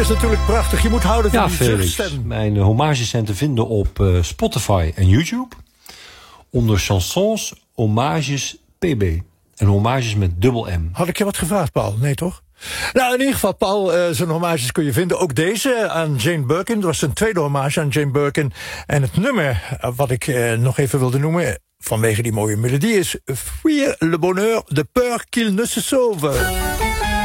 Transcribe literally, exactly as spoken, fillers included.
is natuurlijk prachtig. Je moet houden van Ja, die Felix. zuchtstem. Mijn uh, hommages zijn te vinden op uh, Spotify en YouTube. Onder chansons, hommages, pb. En hommages met dubbel M. Had ik je wat gevraagd, Paul? Nee, toch? Nou, in ieder geval, Paul, uh, zijn hommages kun je vinden. Ook deze aan Jane Birkin. Dat was zijn tweede hommage aan Jane Birkin. En het nummer uh, wat ik uh, nog even wilde noemen, vanwege die mooie melodie, is Fuir le bonheur de peur qu'il ne se sauve.